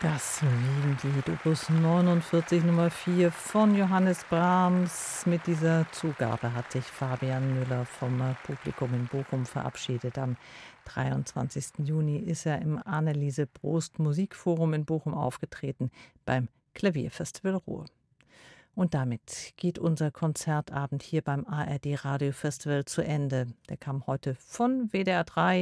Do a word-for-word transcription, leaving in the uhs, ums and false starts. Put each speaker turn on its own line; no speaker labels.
Das Wiegenlied, Opus neunundvierzig Nummer vier von Johannes Brahms. Mit dieser Zugabe hat sich Fabian Müller vom äh, Publikum in Bochum verabschiedet. Am dreiundzwanzigsten Juni ist er im Anneliese Prost Musikforum in Bochum aufgetreten beim Klavierfestival Ruhr. Und damit geht unser Konzertabend hier beim A R D Radiofestival zu Ende. Der kam heute von W D R drei